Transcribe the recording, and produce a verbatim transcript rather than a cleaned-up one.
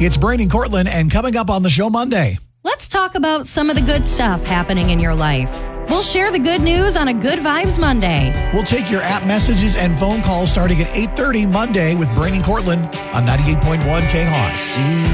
It's Brain and Cortland, and coming up on the show Monday. Let's talk about some of the good stuff happening in your life. We'll share the good news on a Good Vibes Monday. We'll take your app messages and phone calls starting at eight thirty Monday with Brain and Cortland on ninety-eight point one K-Hawk.